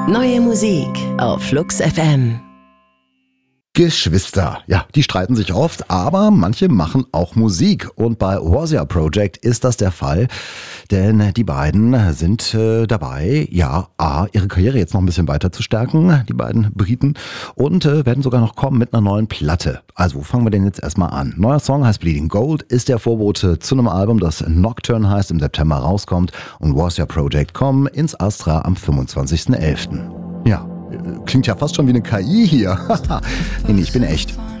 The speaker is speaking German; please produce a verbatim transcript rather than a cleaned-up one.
Neue Musik auf Flux F M. Geschwister, ja, die streiten sich oft, aber manche machen auch Musik. Und bei Warsia Project ist das der Fall, denn die beiden sind äh, dabei, ja, A, ihre Karriere jetzt noch ein bisschen weiter zu stärken, die beiden Briten, und äh, werden sogar noch kommen mit einer neuen Platte. Also, wo fangen wir denn jetzt erstmal an? Neuer Song heißt Bleeding Gold, ist der Vorbote zu einem Album, das Nocturne heißt, im September rauskommt, und Warsia Project kommen ins Astra am fünfundzwanzigsten elften Ja. Klingt ja fast schon wie eine K I hier. Nee, nee, ich bin echt.